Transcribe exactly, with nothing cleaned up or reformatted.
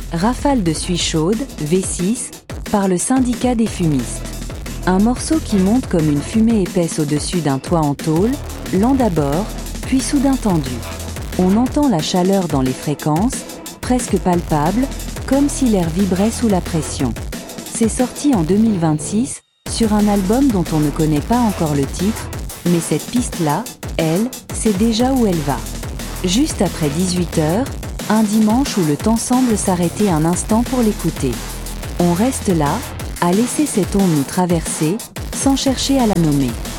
Rafale de suie chaude, V six, par le syndicat des fumistes. Un morceau qui monte comme une fumée épaisse au-dessus d'un toit en tôle, lent d'abord, puis soudain tendu. On entend la chaleur dans les fréquences, presque palpable, comme si l'air vibrait sous la pression. C'est sorti en deux mille vingt-six, sur un album dont on ne connaît pas encore le titre, mais cette piste-là, elle, sait déjà où elle va. Juste après dix-huit heures, un dimanche où le temps semble s'arrêter un instant pour l'écouter. On reste là, à laisser cette onde nous traverser, sans chercher à la nommer.